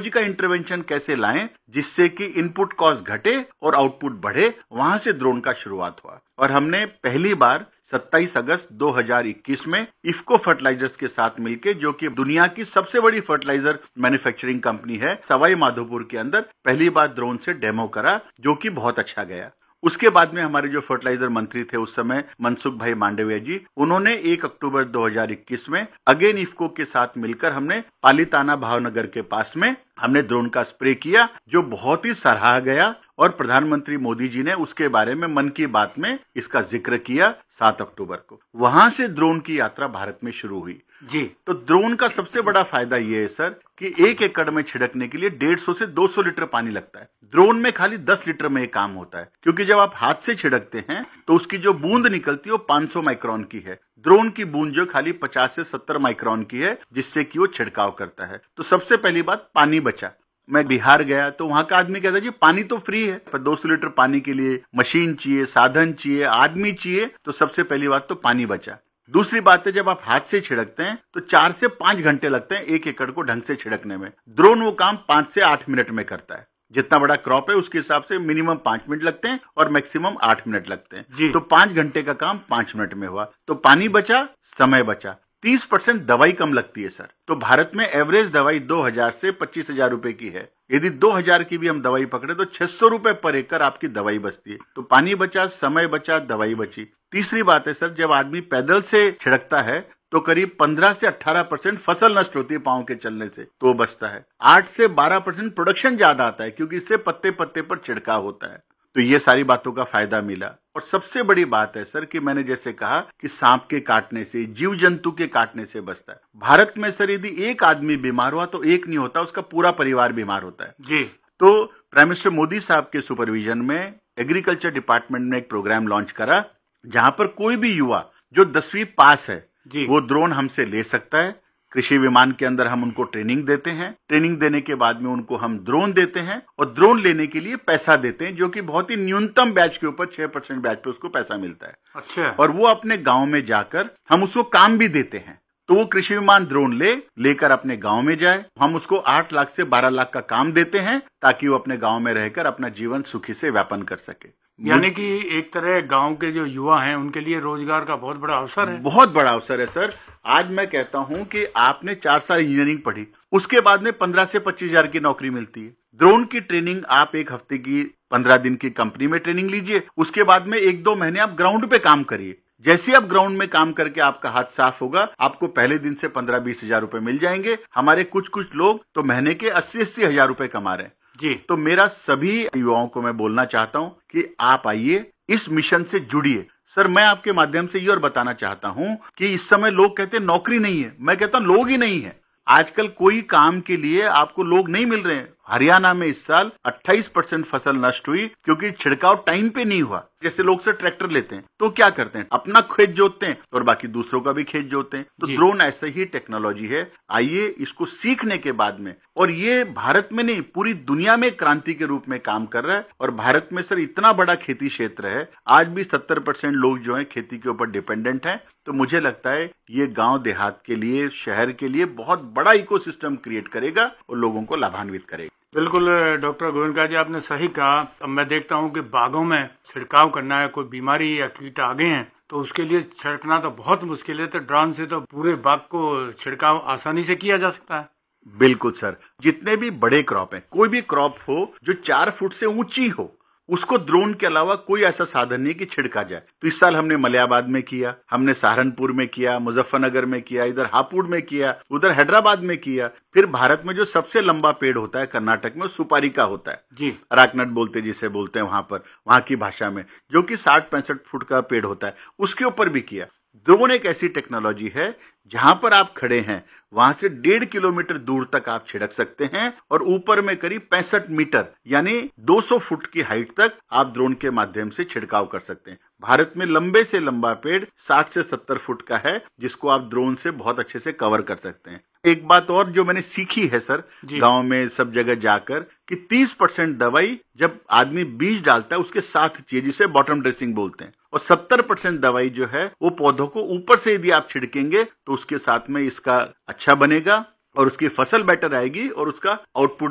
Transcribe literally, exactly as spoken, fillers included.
Technology का intervention कैसे लाएं जिससे कि इनपुट कॉस्ट घटे और आउटपुट बढ़े, वहां से ड्रोन का शुरुआत हुआ। और हमने पहली बार सत्ताईस अगस्त दो हज़ार इक्कीस में इफ्को फर्टिलाइजर्स के साथ मिलकर, जो कि दुनिया की सबसे बड़ी फर्टिलाइजर मैन्युफैक्चरिंग कंपनी है, सवाई माधोपुर के अंदर पहली बार ड्रोन से डेमो करा, जो कि बहुत अच्छा गया। उसके बाद में हमारे जो फर्टिलाइजर मंत्री थे उस समय, मनसुख भाई मांडविया जी, उन्होंने एक अक्टूबर दो हज़ार इक्कीस में अगेन इफ्को के साथ मिलकर हमने पालीताना भावनगर के पास में हमने ड्रोन का स्प्रे किया, जो बहुत ही सराहा गया। और प्रधानमंत्री मोदी जी ने उसके बारे में मन की बात में इसका जिक्र किया सात अक्टूबर को। वहां से ड्रोन की यात्रा भारत में शुरू हुई जी। तो ड्रोन का सबसे बड़ा फायदा ये है सर कि एक एकड़ में छिड़कने के लिए डेढ़ सौ से दो सौ लीटर पानी लगता है। ड्रोन में खाली दस लीटर में ये काम होता है, क्योंकि जब आप हाथ से छिड़कते हैं तो उसकी जो बूंद निकलती है वो पाँच सौ माइक्रोन की है। ड्रोन की बूंद जो खाली पचास से सत्तर माइक्रोन की है, जिससे कि वो छिड़काव करता है। तो सबसे पहली बात, पानी बचा। मैं बिहार गया तो वहां का आदमी कहता है जी पानी तो फ्री है, पर दो सौ लीटर पानी के लिए मशीन चाहिए, साधन चाहिए, आदमी चाहिए। तो सबसे पहली बात तो पानी बचा। दूसरी बात है, जब आप हाथ से छिड़कते हैं तो चार से पांच घंटे लगते हैं एक एकड़ को ढंग से छिड़कने में। ड्रोन वो काम पांच से आठ मिनट में करता है। जितना बड़ा क्रॉप है उसके हिसाब से मिनिमम पांच मिनट लगते हैं और मैक्सिमम आठ मिनट लगते हैं। तो पांच घंटे का काम पांच मिनट में हुआ। तो पानी बचा, समय बचा। तीस परसेंट दवाई कम लगती है सर। तो भारत में एवरेज दवाई दो हज़ार से पच्चीस हज़ार रुपए की है। यदि दो हज़ार की भी हम दवाई पकड़े तो छह सौ रुपए पर एकड़ आपकी दवाई बचती है। तो पानी बचा, समय बचा, दवाई बची। तीसरी बात है सर, जब आदमी पैदल से छिड़कता है तो करीब पंद्रह से अठारह परसेंट फसल नष्ट होती है पांव के चलने से, तो बचता है। आठ से बारह परसेंट प्रोडक्शन ज्यादा आता है, क्योंकि इससे पत्ते पत्ते पर छिड़काव होता है। तो ये सारी बातों का फायदा मिला। और सबसे बड़ी बात है सर कि मैंने जैसे कहा कि सांप के काटने से, जीव जंतु के काटने से बचता है। भारत में सर यदि एक आदमी बीमार हुआ तो एक नहीं होता, उसका पूरा परिवार बीमार होता है जी। तो प्राइम मिनिस्टर मोदी साहब के सुपरविजन में एग्रीकल्चर डिपार्टमेंट ने एक प्रोग्राम लॉन्च करा, जहां पर कोई भी युवा जो दसवीं पास है वो ड्रोन हमसे ले सकता है। कृषि विमान के अंदर हम उनको ट्रेनिंग देते हैं। ट्रेनिंग देने के बाद में उनको हम ड्रोन देते हैं और ड्रोन लेने के लिए पैसा देते हैं, जो कि बहुत ही न्यूनतम ब्याज के ऊपर छह परसेंट ब्याज पे उसको पैसा मिलता है। अच्छा। और वो अपने गांव में जाकर हम उसको काम भी देते हैं। तो वो कृषि विमान ड्रोन ले लेकर अपने गांव में जाए। हम उसको आठ लाख से बारह लाख का काम देते हैं, ताकि वो अपने गांव में रहकर अपना जीवन सुखी से व्यापन कर सके। यानी कि एक तरह गांव के जो युवा हैं उनके लिए रोजगार का बहुत बड़ा अवसर है। बहुत बड़ा अवसर है सर। आज मैं कहता हूं कि आपने चार साल इंजीनियरिंग पढ़ी, उसके बाद में पंद्रह से पच्चीस हजार की नौकरी मिलती है। ड्रोन की ट्रेनिंग आप एक हफ्ते की, पंद्रह दिन की कंपनी में ट्रेनिंग लीजिए, उसके बाद में एक दो महीने आप ग्राउंड पे काम करिए। जैसे आप ग्राउंड में काम करके आपका हाथ साफ होगा, आपको पहले दिन से पंद्रह बीस हजार रुपए मिल जाएंगे। हमारे कुछ कुछ लोग तो महीने के अस्सी अस्सी हजार रुपए कमा रहे हैं जी। तो मेरा सभी युवाओं को मैं बोलना चाहता हूं कि आप आइए, इस मिशन से जुड़िए। सर, मैं आपके माध्यम से ये और बताना चाहता हूं कि इस समय लोग कहते हैं नौकरी नहीं है। मैं कहता हूं लोग ही नहीं है। आजकल कोई काम के लिए आपको लोग नहीं मिल रहे हैं। हरियाणा में इस साल अट्ठाईस परसेंट फसल नष्ट हुई, क्योंकि छिड़काव टाइम पे नहीं हुआ। जैसे लोग से ट्रैक्टर लेते हैं तो क्या करते हैं, अपना खेत जोतते हैं और बाकी दूसरों का भी खेत जोतते हैं। तो ड्रोन ऐसे ही टेक्नोलॉजी है। आइए, इसको सीखने के बाद में, और ये भारत में नहीं पूरी दुनिया में क्रांति के रूप में काम कर रहा है। और भारत में सर इतना बड़ा खेती क्षेत्र है, आज भी सत्तर परसेंट लोग जो है खेती के ऊपर डिपेंडेंट हैं। तो मुझे लगता है ये गांव देहात के लिए, शहर के लिए बहुत बड़ा इकोसिस्टम क्रिएट करेगा और लोगों को लाभान्वित करेगा। बिल्कुल डॉक्टर गोविंद जी, आपने सही कहा। अब मैं देखता हूं कि बागों में छिड़काव करना है, कोई बीमारी या कीट आ गए हैं तो उसके लिए छिड़कना तो बहुत मुश्किल है। तो ड्रोन से तो पूरे बाग को छिड़काव आसानी से किया जा सकता है। बिल्कुल सर। जितने भी बड़े क्रॉप हैं, कोई भी क्रॉप हो जो चार फुट से ऊंची हो, उसको ड्रोन के अलावा कोई ऐसा साधन नहीं कि छिड़का जाए। तो इस साल हमने मलियाबाद में किया, हमने सहारनपुर में किया, मुजफ्फरनगर में किया, इधर हापुड़ में किया, उधर हैदराबाद में किया। फिर भारत में जो सबसे लंबा पेड़ होता है कर्नाटक में, सुपारी का होता है जी, अराकनट बोलते जिसे बोलते हैं वहां पर, वहां की भाषा में, जो कि साठ पैंसठ फुट का पेड़ होता है, उसके ऊपर भी किया। ड्रोन एक ऐसी टेक्नोलॉजी है जहां पर आप खड़े हैं वहां से डेढ़ किलोमीटर दूर तक आप छिड़क सकते हैं, और ऊपर में करीब पैंसठ मीटर यानी दो सौ फुट की हाइट तक आप ड्रोन के माध्यम से छिड़काव कर सकते हैं। भारत में लंबे से लंबा पेड़ साठ से सत्तर फुट का है, जिसको आप ड्रोन से बहुत अच्छे से कवर कर सकते हैं। एक बात और जो मैंने सीखी है सर गांव में सब जगह जाकर, कि तीस परसेंट दवाई जब आदमी बीज डालता है उसके साथ चाहिए, जिसे बॉटम ड्रेसिंग बोलते हैं, और सत्तर परसेंट दवाई जो है वो पौधों को ऊपर से यदि आप छिड़केंगे तो उसके साथ में इसका अच्छा बनेगा और उसकी फसल बेटर आएगी और उसका आउटपुट